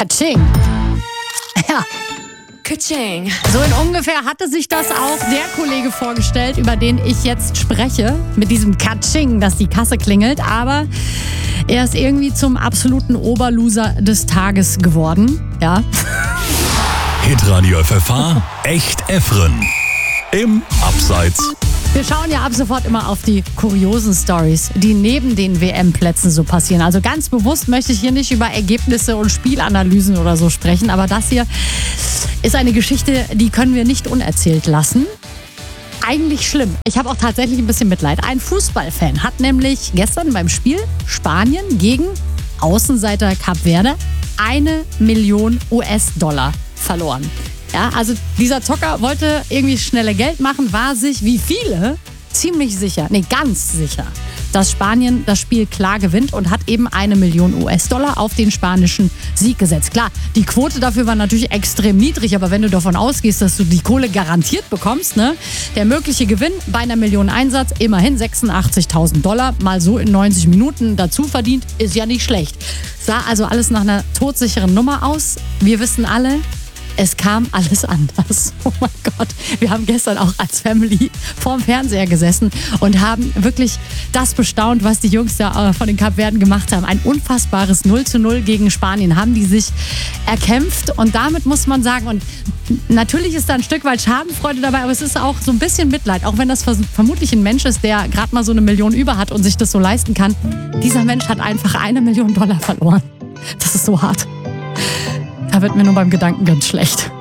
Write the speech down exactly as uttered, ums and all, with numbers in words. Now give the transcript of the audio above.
Katsching. Ja. Katsching. So in ungefähr hatte sich das auch der Kollege vorgestellt, über den ich jetzt spreche. Mit diesem Katsching, dass die Kasse klingelt. Aber er ist irgendwie zum absoluten Oberloser des Tages geworden. Ja. Hitradio F F H, echt Efren. Im Abseits. Wir schauen ja ab sofort immer auf die kuriosen Stories, die neben den W M-Plätzen so passieren. Also ganz bewusst möchte ich hier nicht über Ergebnisse und Spielanalysen oder so sprechen, aber das hier ist eine Geschichte, die können wir nicht unerzählt lassen. Eigentlich schlimm. Ich habe auch tatsächlich ein bisschen Mitleid. Ein Fußballfan hat nämlich gestern beim Spiel Spanien gegen Außenseiter Kap Verde eine Million U S-Dollar verloren. Ja, also dieser Zocker wollte irgendwie schnelle Geld machen, war sich wie viele ziemlich sicher, nee, ganz sicher, dass Spanien das Spiel klar gewinnt und hat eben eine Million U S-Dollar auf den spanischen Sieg gesetzt. Klar, die Quote dafür war natürlich extrem niedrig, aber wenn du davon ausgehst, dass du die Kohle garantiert bekommst, ne, der mögliche Gewinn bei einer Million Einsatz, immerhin sechsundachtzigtausend Dollar, mal so in neunzig Minuten dazu verdient, ist ja nicht schlecht. Sah also alles nach einer todsicheren Nummer aus. Wir wissen alle, es kam alles anders. Oh mein Gott. Wir haben gestern auch als Family vorm Fernseher gesessen und haben wirklich das bestaunt, was die Jungs da von den Kapverden gemacht haben. Ein unfassbares null zu null gegen Spanien haben die sich erkämpft. Und damit muss man sagen, und natürlich ist da ein Stück weit Schadenfreude dabei, aber es ist auch so ein bisschen Mitleid. Auch wenn das vermutlich ein Mensch ist, der gerade mal so eine Million über hat und sich das so leisten kann. Dieser Mensch hat einfach eine Million Dollar verloren. Das ist so hart. Da wird mir nur beim Gedanken ganz schlecht.